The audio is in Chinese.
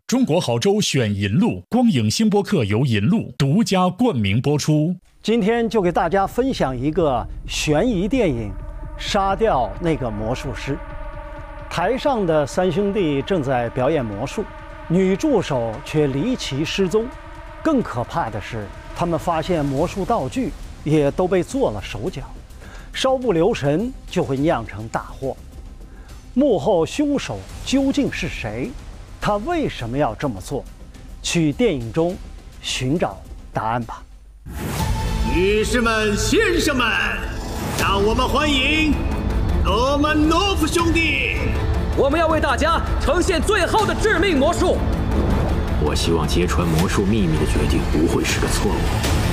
中国好州选银路，光影星播客由银路独家冠名播出。 今天就给大家分享一个悬疑电影《杀掉那个魔术师》。台上的三兄弟正在表演魔术，女助手却离奇失踪。更可怕的是，他们发现魔术道具也都被做了手脚，稍不留神就会酿成大祸。幕后凶手究竟是谁？他为什么要这么做？去电影中寻找答案吧。 女士们、先生们，让我们欢迎罗曼诺夫兄弟。 我们要为大家呈现最后的致命魔术。 我希望揭穿魔术秘密的决定不会是个错误。